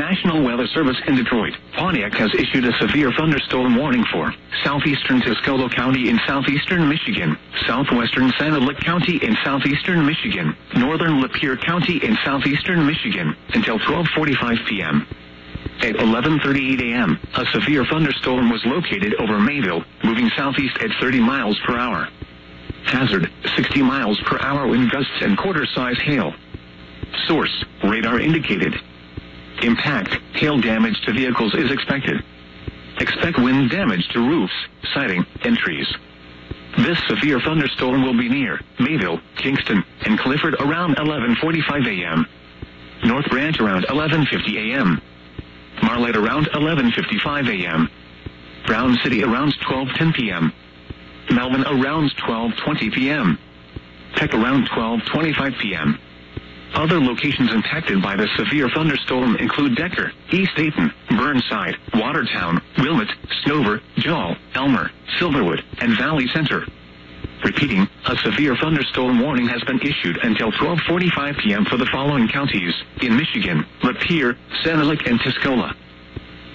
National Weather Service in Detroit, Pontiac has issued a severe thunderstorm warning for southeastern Tuscola County in southeastern Michigan, southwestern Sanilac County in southeastern Michigan, northern Lapeer County in southeastern Michigan, until 12:45 p.m. At 11:38 a.m., a severe thunderstorm was located over Mayville, moving southeast at 30 miles per hour. Hazard, 60 miles per hour wind gusts and quarter-size hail. Source, radar indicated. Impact, hail damage to vehicles is expected. Expect wind damage to roofs, siding, and trees. This severe thunderstorm will be near Mayville, Kingston, and Clifford around 11:45 a.m. North Branch around 11:50 a.m. Marlette around 11:55 a.m. Brown City around 12:10 p.m. Melvin around 12:20 p.m. Peck around 12:25 p.m. Other locations impacted by the severe thunderstorm include Decker, East Dayton, Burnside, Watertown, Wilmette, Snover, Jowell, Elmer, Silverwood, and Valley Center. Repeating, a severe thunderstorm warning has been issued until 12:45 p.m. for the following counties in Michigan: Lapeer, Sanilac, and Tuscola.